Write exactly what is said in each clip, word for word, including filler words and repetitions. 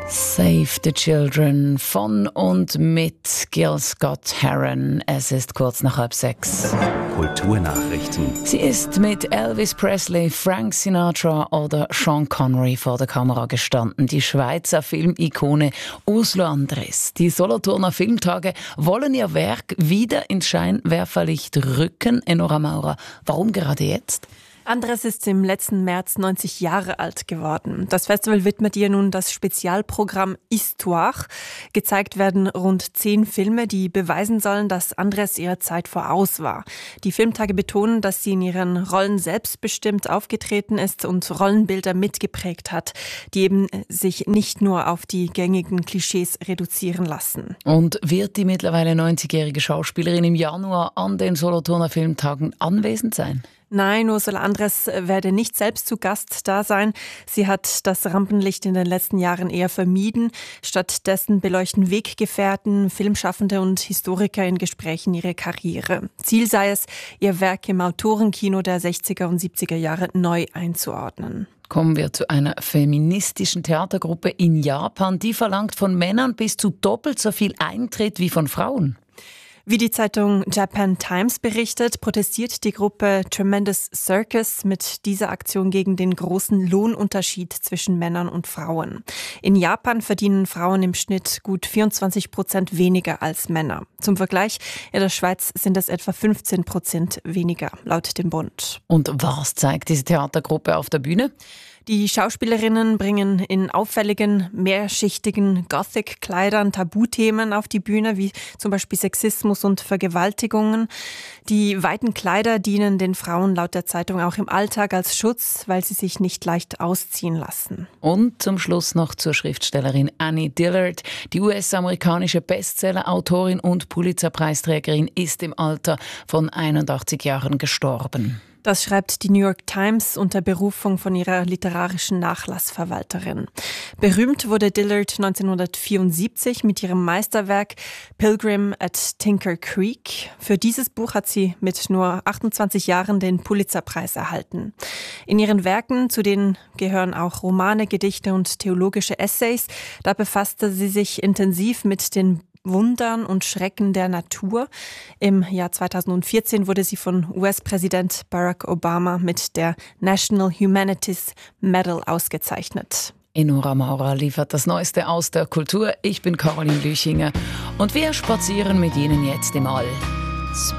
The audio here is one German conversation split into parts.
Save the Children von und mit Gil Scott-Heron. Es ist kurz nach halb sechs. Kulturnachrichten. Sie ist mit Elvis Presley, Frank Sinatra oder Sean Connery vor der Kamera gestanden. Die Schweizer Filmikone Ursula Andress. Die Solothurner Filmtage wollen ihr Werk wieder ins Scheinwerferlicht rücken. Enora Maurer, warum gerade jetzt? Andress ist im letzten März neunzig Jahre alt geworden. Das Festival widmet ihr nun das Spezialprogramm Histoire. Gezeigt werden rund zehn Filme, die beweisen sollen, dass Andress ihrer Zeit voraus war. Die Filmtage betonen, dass sie in ihren Rollen selbstbestimmt aufgetreten ist und Rollenbilder mitgeprägt hat, die eben sich nicht nur auf die gängigen Klischees reduzieren lassen. Und wird die mittlerweile neunzigjährige Schauspielerin im Januar an den Solothurner Filmtagen anwesend sein? Nein, Ursula Andress werde nicht selbst zu Gast da sein. Sie hat das Rampenlicht in den letzten Jahren eher vermieden. Stattdessen beleuchten Weggefährten, Filmschaffende und Historiker in Gesprächen ihre Karriere. Ziel sei es, ihr Werk im Autorenkino der sechziger und siebziger Jahre neu einzuordnen. Kommen wir zu einer feministischen Theatergruppe in Japan. Die verlangt von Männern bis zu doppelt so viel Eintritt wie von Frauen. Wie die Zeitung Japan Times berichtet, protestiert die Gruppe Tremendous Circus mit dieser Aktion gegen den großen Lohnunterschied zwischen Männern und Frauen. In Japan verdienen Frauen im Schnitt gut vierundzwanzig Prozent weniger als Männer. Zum Vergleich, in der Schweiz sind es etwa fünfzehn Prozent weniger, laut dem Bund. Und was zeigt diese Theatergruppe auf der Bühne? Die Schauspielerinnen bringen in auffälligen, mehrschichtigen Gothic-Kleidern Tabuthemen auf die Bühne, wie zum Beispiel Sexismus und Vergewaltigungen. Die weiten Kleider dienen den Frauen laut der Zeitung auch im Alltag als Schutz, weil sie sich nicht leicht ausziehen lassen. Und zum Schluss noch zur Schriftstellerin Annie Dillard. Die U S-amerikanische Bestseller-Autorin und Pulitzer-Preisträgerin ist im Alter von einundachtzig Jahren gestorben. Das schreibt die New York Times unter Berufung von ihrer literarischen Nachlassverwalterin. Berühmt wurde Dillard neunzehnhundertvierundsiebzig mit ihrem Meisterwerk Pilgrim at Tinker Creek. Für dieses Buch hat sie mit nur achtundzwanzig Jahren den Pulitzerpreis erhalten. In ihren Werken, zu denen gehören auch Romane, Gedichte und theologische Essays, da befasste sie sich intensiv mit den Wundern und Schrecken der Natur. Im Jahr zweitausendvierzehn wurde sie von U S-Präsident Barack Obama mit der National Humanities Medal ausgezeichnet. Enora Maurer liefert das Neueste aus der Kultur. Ich bin Caroline Lüchinger und wir spazieren mit Ihnen jetzt im All.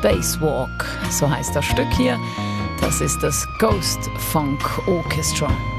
Spacewalk, so heißt das Stück hier. Das ist das Ghost Funk Orchestra.